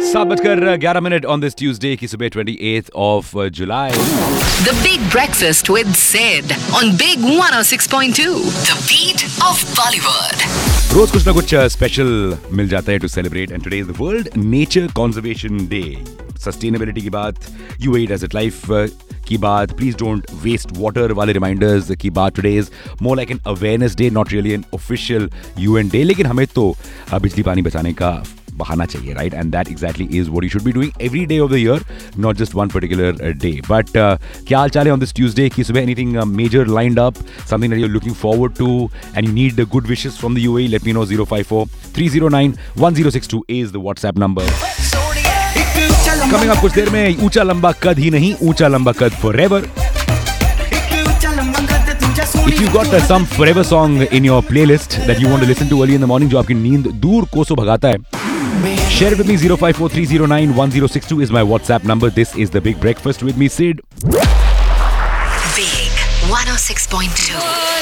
7:11 on this Tuesday की सुबह 28th of July. The Big Breakfast with Sid on Big 106.2. The beat of Bollywood. रोज कुछ ना कुछ special मिल जाता है to celebrate and today is the World Nature Conservation Day. Sustainability की बात, UAE Desert Life की बात, please don't waste water वाले reminders की बात. Today is more like an awareness day, not really an official UN day. लेकिन हमें तो बिजली पानी बचाने का बहाना चाहिए, right? And that exactly is what you should be doing every day of the year, not just one particular day. But क्या हाल चाल है on this Tuesday की सुबह? Anything major lined up? Something that you're looking forward to and you need good wishes from the UAE? Let me know. 054-309-1062 is the WhatsApp number. Coming up कुछ देर में ऊंचा लंबा कद ही नहीं, ऊंचा लंबा कद forever. If you got some forever song in your playlist that you want to listen to early in the morning, जो आपकी नींद दूर कोसों भगाता है, share it with me. 054-309-1062 is my WhatsApp number. This is the Big Breakfast with me, Sid. Big 106.2.